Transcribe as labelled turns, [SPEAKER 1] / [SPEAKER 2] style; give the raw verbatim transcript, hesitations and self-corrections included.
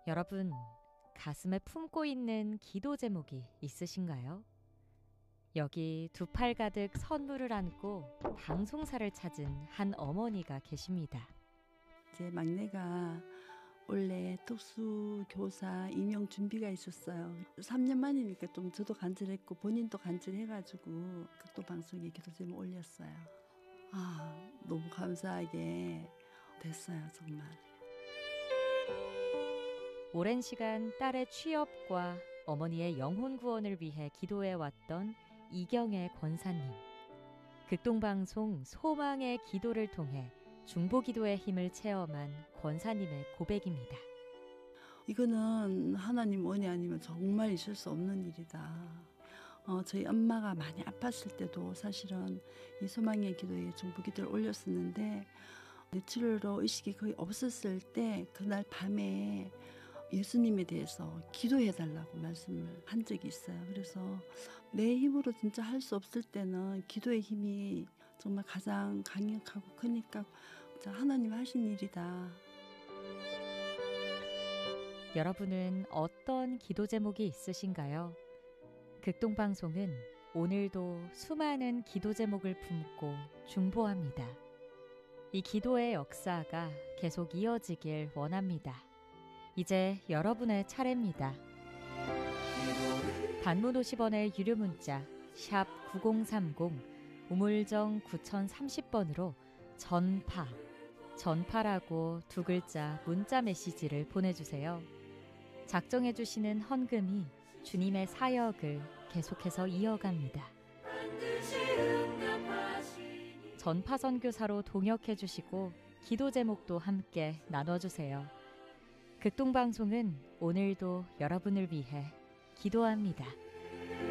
[SPEAKER 1] 여러분, 가슴에 품고 있는 기도 제목이 있으신가요? 여기 두 팔 가득 선물을 안고 방송사를 찾은 한 어머니가 계십니다.
[SPEAKER 2] 제 막내가 원래 특수교사 임용 준비가 있었어요. 삼 년 만이니까 좀 저도 간절했고 본인도 간절해가지고 극도방송에 기도 제목 올렸어요. 아, 너무 감사하게 됐어요, 정말.
[SPEAKER 1] 오랜 시간 딸의 취업과 어머니의 영혼 구원을 위해 기도해왔던 이경애 권사님. 극동방송 소망의 기도를 통해 중보기도의 힘을 체험한 권사님의 고백입니다.
[SPEAKER 2] 이거는 하나님 은혜 아니면 정말 있을 수 없는 일이다. 어, 저희 엄마가 많이 아팠을 때도 사실은 이 소망의 기도에 중보기도를 올렸었는데 뇌출혈로 의식이 거의 없었을 때 그날 밤에 예수님에 대해서 기도해달라고 말씀을 한 적이 있어요. 그래서 내 힘으로 진짜 할 수 없을 때는 기도의 힘이 정말 가장 강력하고 크니까 하나님 하신 일이다.
[SPEAKER 1] 여러분은 어떤 기도 제목이 있으신가요? 극동방송은 오늘도 수많은 기도 제목을 품고 중보합니다. 이 기도의 역사가 계속 이어지길 원합니다. 이제 여러분의 차례입니다. 단문 오십 원의 유료 문자 샵 구공삼공 우물정 구공삼공 번으로 전파, 전파라고 두 글자 문자 메시지를 보내주세요. 작정해 주시는 헌금이 주님의 사역을 계속해서 이어갑니다. 전파 선교사로 동역해 주시고 기도 제목도 함께 나눠주세요. 극동방송은 오늘도 여러분을 위해 기도합니다.